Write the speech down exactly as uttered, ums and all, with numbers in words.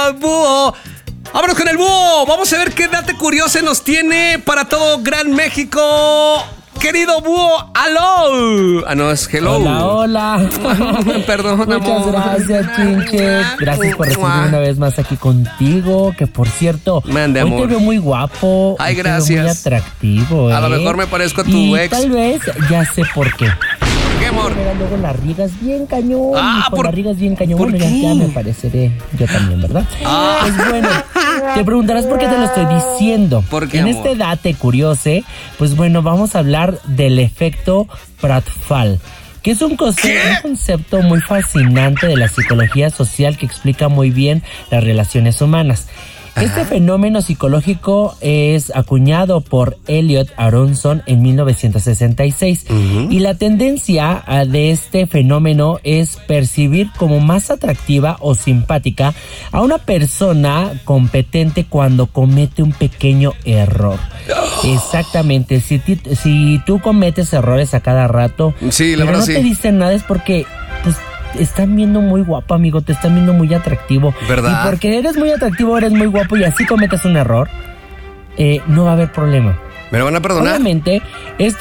querido búho. Vámonos con el búho. Vamos a ver qué dato curioso nos tiene para todo Gran México. Querido búho, aló. Ah, no, es hello. Hola, hola. Perdón, Muchas amor. gracias, Chinche. Gracias por recibirme una vez más aquí contigo. Que por cierto, Mande, hoy amor. te veo muy guapo. Ay, hoy te veo gracias. muy atractivo, ¿eh? A lo mejor me parezco a tu y ex. tal vez ya sé por qué. ¿Por qué, amor? Mira, luego las riegas bien cañón. Ah, y con ¿por- las riegas bien cañón. ¿por Bueno, qué? ya, ya me pareceré yo también, ¿verdad? Ah. Pues bueno, te preguntarás por qué te lo estoy diciendo. ¿Por qué, En amor? este date curioso, pues bueno, vamos a hablar del efecto Pratfall, que es un, conce- un concepto muy fascinante de la psicología social que explica muy bien las relaciones humanas. Este fenómeno psicológico es acuñado por Elliot Aronson en mil novecientos sesenta y seis. Uh-huh. Y la tendencia uh, de este fenómeno es percibir como más atractiva o simpática a una persona competente cuando comete un pequeño error. Oh. Exactamente, si, ti, si tú cometes errores a cada rato, sí, la pero verdad no sí. te dicen nada es porque pues están viendo muy guapo, amigo, te están viendo muy atractivo. ¿Verdad? Y porque eres muy atractivo, eres muy guapo y así cometes un error, eh, no va a haber problema. ¿Me lo van a perdonar? Obviamente, esto